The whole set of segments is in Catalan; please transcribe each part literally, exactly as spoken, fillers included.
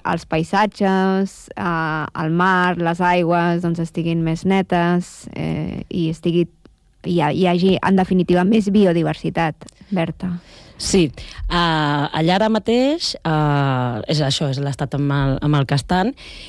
els paisatges, eh, el mar, les aigües, doncs estiguin més netes eh, i estigui, hi, hi hagi, en definitiva, més biodiversitat, Berta. Sí, uh, allà ara mateix uh, és això, és l'estat amb, el, amb el que estan,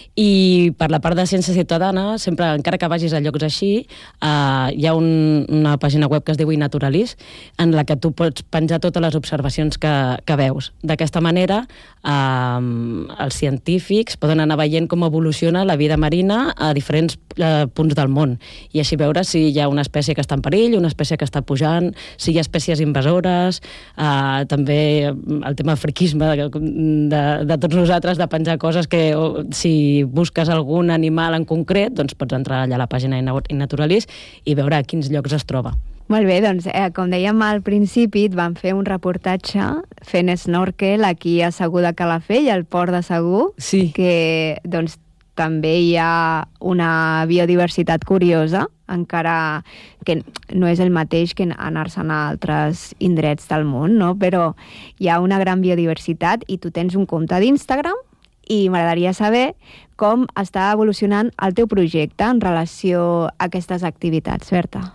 i per la part de ciència ciutadana, sempre, encara que vagis a llocs així, uh, hi ha un, una pàgina web que es diu iNaturalis, en la que tu pots penjar totes les observacions que, que veus. D'aquesta manera, uh, els científics poden anar veient com evoluciona la vida marina a diferents uh, punts del món, i així veure si hi ha una espècie que està en perill, una espècie que està pujant, si hi ha espècies invasores, uh, Uh, també el tema friquisme de, de, de tots nosaltres, de penjar coses que o, si busques algun animal en concret, doncs pots entrar allà a la pàgina iNaturalis i veure a quins llocs es troba. Molt bé, doncs, eh, com dèiem al principi, et van fer un reportatge fent snorkel aquí a Segur de Calafell, al port de Segur, sí. que doncs, també hi ha una biodiversitat curiosa, encara que no és el mateix que anar-se'n a altres indrets del món, no? Però hi ha una gran biodiversitat i tu tens un compte d'Instagram i m'agradaria saber com està evolucionant el teu projecte en relació a aquestes activitats, Berta.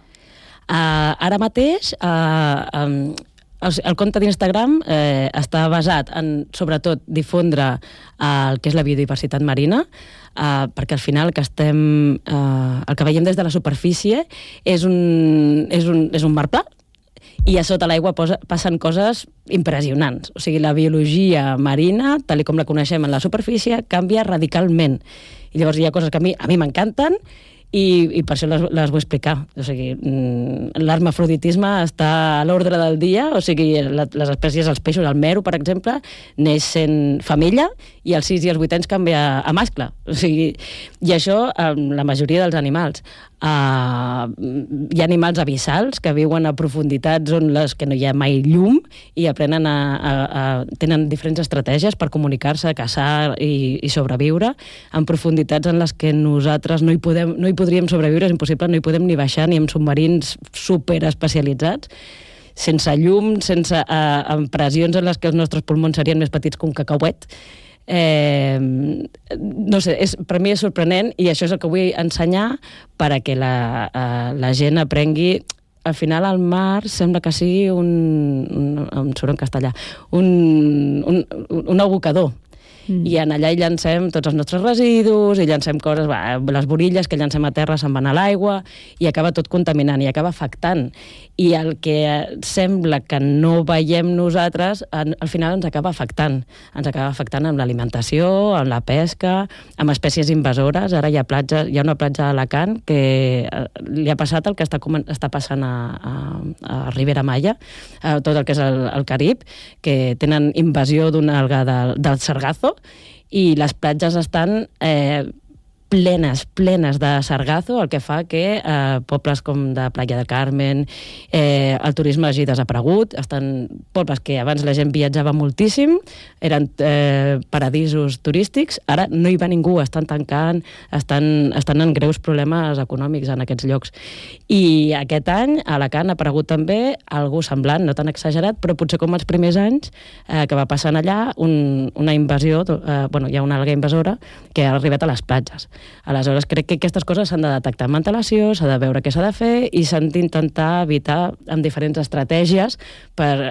Uh, ara mateix, uh, um, el, el compte d'Instagram eh, està basat en, sobretot, difondre uh, el que és la biodiversitat marina, Uh, perquè al final el que estem uh, el que veiem des de la superfície és un, és un, és un mar pla, i a sota l'aigua posa, passen coses impressionants. O sigui, la biologia marina, tal com la coneixem en la superfície, canvia radicalment. I llavors hi ha coses que a mi a mi m'encanten, i, i per això les, les vull explicar. O sigui, l'hermafroditisme està a l'ordre del dia, o sigui, la, les espècies, els peixos, el mero, per exemple, neix sent femella i als sis i als vuit anys canvia a mascle. O sigui, i això amb la majoria dels animals. Uh, hi ha animals abissals que viuen a profunditats on les que no hi ha mai llum i aprenen a, a, a tenen diferents estratègies per comunicar-se, caçar i, i sobreviure en profunditats en les que nosaltres no hi podem, no hi podríem sobreviure, és impossible, no hi podem ni baixar ni amb submarins super especialitzats, sense llum, sense uh, amb pressions en les que els nostres pulmons serien més petits que un cacauet. Eh, no sé, és, per mi és sorprenent, i això és el que vull ensenyar perquè la, uh, la gent aprengui. Al final el mar sembla que sigui un, un em surt en castellà, un, un, un abocador. Mm. I en allà hi llancem tots els nostres residus, i llancem coses, bah, les borilles que llancem a terra se'n van a l'aigua, i acaba tot contaminant, i acaba afectant. I el que sembla que no veiem nosaltres, en, al final ens acaba afectant. Ens acaba afectant amb l'alimentació, amb la pesca, amb espècies invasores. Ara hi ha, platja, hi ha una platja a Alacant que li ha passat el que està, està passant a, a, a Ribera Maya, a tot el que és el, el Carib, que tenen invasió d'una alga del, del sargazo, i les platges estan eh, plenes, plenes de sargazo, el que fa que eh, pobles com de Playa del Carmen, eh, el turisme hagi desaparegut. Estan pobles que abans la gent viatjava moltíssim, eren eh, paradisos turístics, ara no hi va ningú, estan tancant, estan, estan en greus problemes econòmics en aquests llocs. I aquest any a Alacant ha aparegut també algú semblant, no tan exagerat, però potser com els primers anys eh, que va passant allà un, una invasió, eh, bueno, hi ha una alga invasora que ha arribat a les platges. Aleshores, crec que aquestes coses s'han de detectar amb antelació, s'ha de veure què s'ha de fer i s'han d'intentar evitar amb diferents estratègies, per,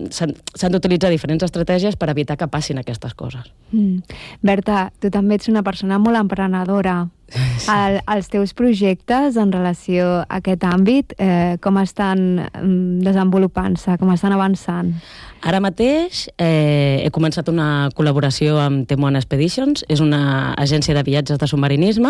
s'han d'utilitzar diferents estratègies per evitar que passin aquestes coses. Mm. Berta, tu també ets una persona molt emprenedora. Sí. El, els teus projectes en relació a aquest àmbit, eh, com estan desenvolupant-se, com estan avançant? Ara mateix eh, he començat una col·laboració amb Temuan Expeditions, és una agència de viatges de submarinisme,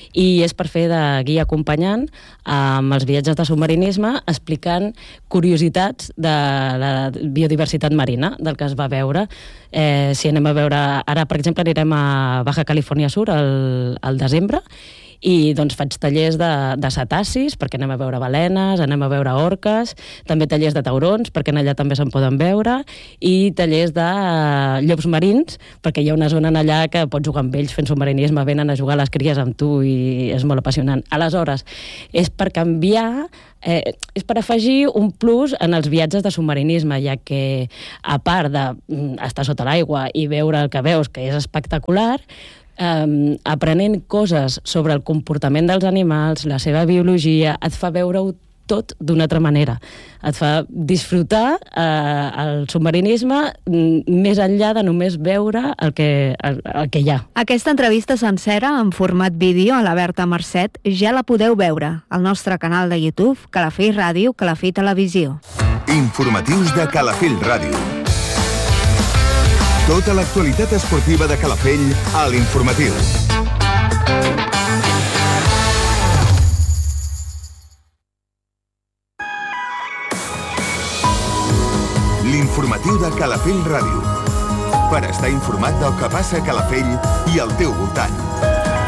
i és per fer de guia acompanyant amb els viatges de submarinisme, explicant curiositats de la biodiversitat marina, del que es va veure. Eh, si anem a veure, ara per exemple anirem a Baja California Sur al, al desembre, i doncs faig tallers de, de cetacis, perquè anem a veure balenes, anem a veure orques, també tallers de taurons, perquè allà també se'n poden veure, i tallers de uh, llops marins, perquè hi ha una zona allà que pots jugar amb ells fent submarinisme, venen a jugar les cries amb tu i és molt apassionant. Aleshores, és per canviar, eh, és per afegir un plus en els viatges de submarinisme, ja que a part d'estar sota l'aigua i veure el que veus, que és espectacular, eh, aprenent coses sobre el comportament dels animals, la seva biologia, et fa veure-ho tot d'una altra manera. Et fa disfrutar eh, el submarinisme més enllà de només veure el que, el, el que hi ha. Aquesta entrevista sencera en format vídeo a la Berta Marcet ja la podeu veure al nostre canal de YouTube, Calafell Ràdio, Calafell Televisió. Informatius de Calafell Ràdio. Tota l'actualitat esportiva de Calafell a l'Informatiu. L'Informatiu de Calafell Ràdio. Per estar informat del que passa a Calafell i al teu voltant.